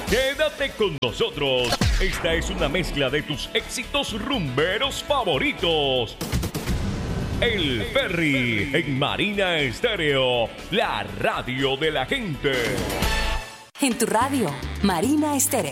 Quédate con nosotros. Esta es una mezcla de tus éxitos rumberos favoritos. El Ferry en Marina Estéreo, la radio de la gente. En tu radio, Marina Estéreo.